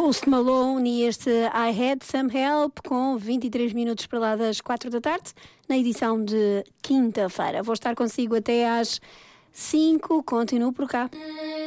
Post Malone e este I Had Some Help, com 23 minutos para lá das 4 da tarde, na edição de quinta-feira. Vou estar consigo até às 5, continuo por cá.